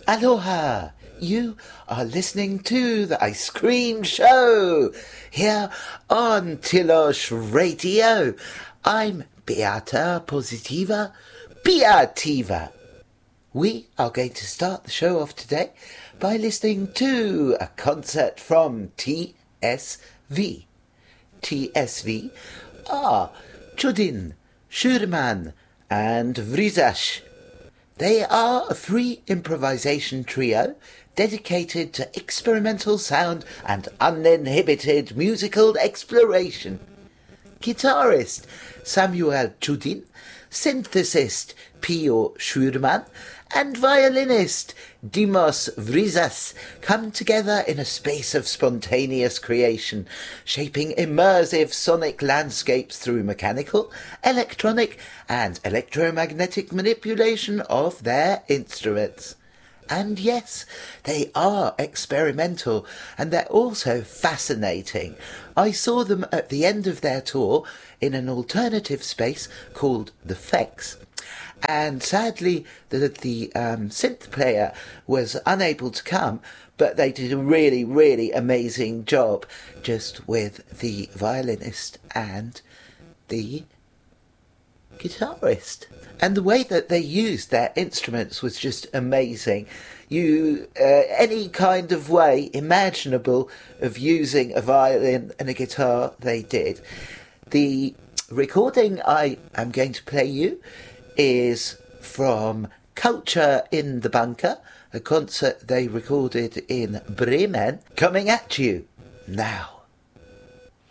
Aloha! You are listening to the Ice Cream Show here on Tilosh Radio. I'm Beata Positiva Beativa. We are going to start the show off today by listening to a concert from TSV. TSV are Chudin, Schurman and Vrizash. They are a free improvisation trio dedicated to experimental sound and uninhibited musical exploration. Guitarist Samuel Chudin, synthesist Pio Schurman, and violinist Dimos Vrizas come together in a space of spontaneous creation, shaping immersive sonic landscapes through mechanical, electronic, and electromagnetic manipulation of their instruments. And yes, they are experimental, and they're also fascinating. I saw them at the end of their tour in an alternative space called The Fex. And sadly, the synth player was unable to come, but they did a really, really amazing job just with the violinist and the guitarist. And the way that they used their instruments was just amazing. Any kind of way imaginable of using a violin and a guitar, they did. The recording I am going to play you is from Culture in the Bunker, a concert they recorded in Bremen, coming at you now.